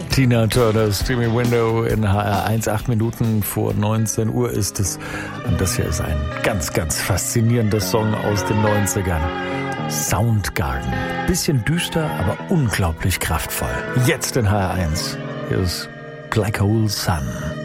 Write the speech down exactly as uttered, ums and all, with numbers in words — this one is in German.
Tina Turner, Streamy Window in H R eins. Acht Minuten vor neunzehn Uhr ist es. Und das hier ist ein ganz, ganz faszinierender Song aus den neunzigern. Soundgarden. Bisschen düster, aber unglaublich kraftvoll. Jetzt in H R eins. Hier ist Black Hole Sun.